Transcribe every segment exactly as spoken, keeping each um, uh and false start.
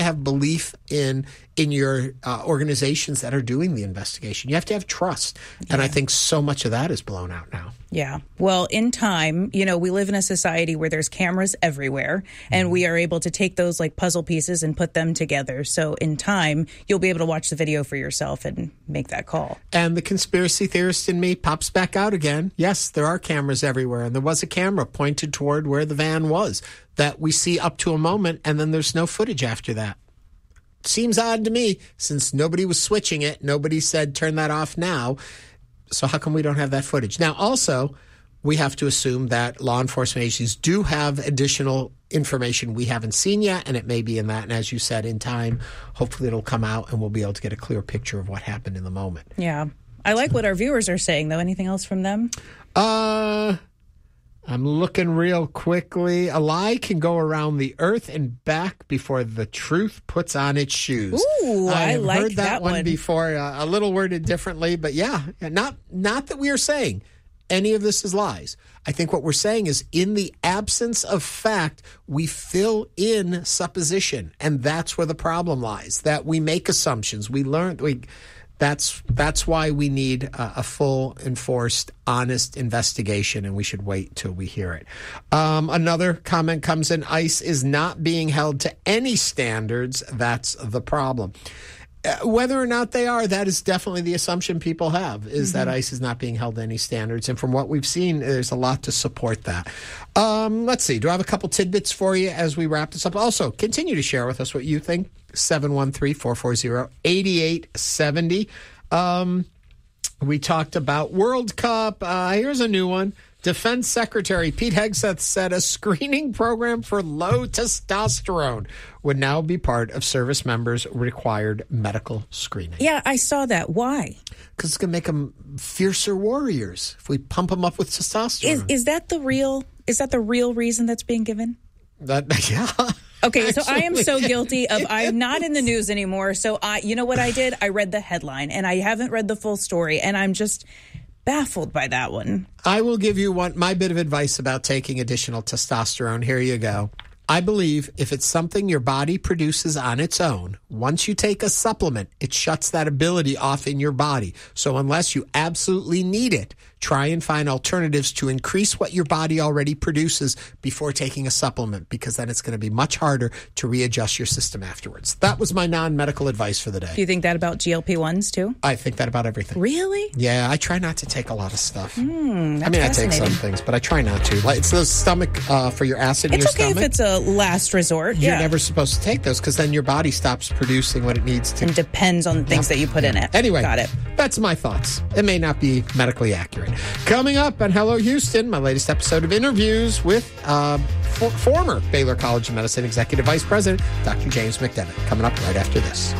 have belief in in your uh, organizations that are doing the investigation. You have to have trust. Yeah. And I think so much of that is blown out now. Yeah. Well, in time, you know, we live in a society where there's cameras everywhere, and mm-hmm. we are able to take those like puzzle pieces and put them together. So in time, you'll be able to watch the video for yourself and make that call. And the conspiracy theorist in me pops back out again. Yes, there are cameras everywhere, and there was a camera pointed toward where the van was that we see up to a moment, and then there's no footage after that. Seems odd to me, since nobody was switching it. Nobody said, turn that off now. So how come we don't have that footage? Now, also, we have to assume that law enforcement agencies do have additional information we haven't seen yet, and it may be in that. And as you said, in time, hopefully it'll come out and we'll be able to get a clear picture of what happened in the moment. Yeah. I like what our viewers are saying, though. Anything else from them? Uh... I'm looking real quickly. A lie can go around the earth and back before the truth puts on its shoes. Ooh, I, I like heard that, that one, one before, uh, a little worded differently, but yeah, not not that we are saying any of this is lies. I think what we're saying is, in the absence of fact, we fill in supposition, and that's where the problem lies. That we make assumptions. We learn we. That's that's why we need a, a full, enforced, honest investigation, and we should wait till we hear it. Um, another comment comes in: ICE is not being held to any standards. That's the problem. Uh, whether or not they are, that is definitely the assumption people have, is mm-hmm. that ICE is not being held to any standards. And from what we've seen, there's a lot to support that. Um, let's see. Do I have a couple tidbits for you as we wrap this up? Also, continue to share with us what you think. seven one three, four four zero, eight eight seven zero. Um, we talked about World Cup. Uh, here's a new one. Defense Secretary Pete Hegseth said a screening program for low testosterone would now be part of service members' required medical screening. Yeah, I saw that. Why? Because it's going to make them fiercer warriors if we pump them up with testosterone. Is, is that the real? Is that the real reason that's being given? That yeah. Okay, so I am so guilty of I'm not in the news anymore. So I, you know what I did? I read the headline, and I haven't read the full story, and I'm just baffled by that one. I will give you one my bit of advice about taking additional testosterone. Here you go. I believe if it's something your body produces on its own, once you take a supplement, it shuts that ability off in your body. So unless you absolutely need it, try and find alternatives to increase what your body already produces before taking a supplement, because then it's going to be much harder to readjust your system afterwards. That was my non-medical advice for the day. Do you think that about G L P ones too? I think that about everything. Really? Yeah, I try not to take a lot of stuff. Mm, I mean, I take some things, but I try not to. Like, it's the stomach uh, for your acid in it's your okay stomach. It's okay if it's a last resort. You're yeah. never supposed to take those, because then your body stops producing what it needs to. And depends on the things yep. that you put in it. Anyway, got it. That's my thoughts. It may not be medically accurate. Coming up on Hello Houston, my latest episode of interviews with uh, for, former Baylor College of Medicine Executive Vice President, Doctor James McDevitt. Coming up right after this.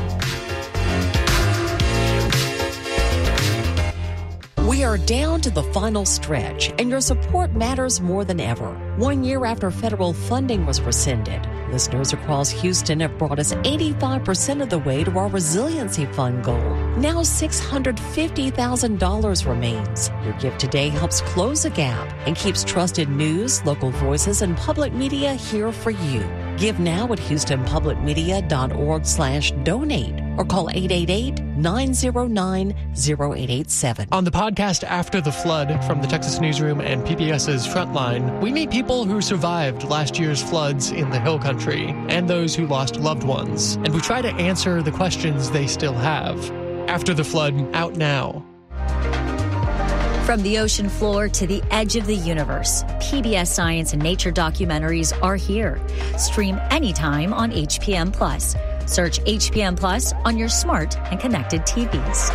We are down to the final stretch, and your support matters more than ever. One year after federal funding was rescinded, listeners across Houston have brought us eighty-five percent of the way to our resiliency fund goal. Now six hundred fifty thousand dollars remains. Your gift today helps close the gap and keeps trusted news, local voices, and public media here for you. Give now at houstonpublicmedia.org slash donate or call eight eight eight, nine zero nine, zero eight eight seven. On the podcast After the Flood from the Texas Newsroom and PBS's Frontline, we meet people who survived last year's floods in the Hill Country and those who lost loved ones. And we try to answer the questions they still have. After the Flood, out now. From the ocean floor to the edge of the universe, P B S Science and Nature documentaries are here. Stream anytime on H P M Plus. Search H P M Plus on your smart and connected T Vs.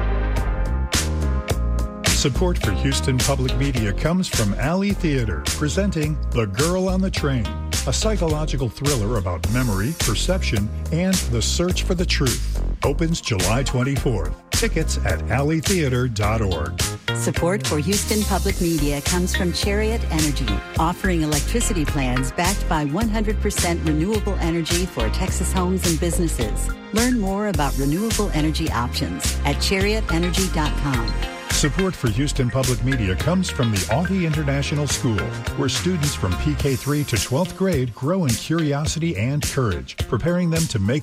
Support for Houston Public Media comes from Alley Theater, presenting The Girl on the Train, a psychological thriller about memory, perception, and the search for the truth. Opens July twenty-fourth. Tickets at alley theater dot org. Support for Houston Public Media comes from Chariot Energy, offering electricity plans backed by one hundred percent renewable energy for Texas homes and businesses. Learn more about renewable energy options at chariot energy dot com. Support for Houston Public Media comes from the Authy International School, where students from P K three to twelfth grade grow in curiosity and courage, preparing them to make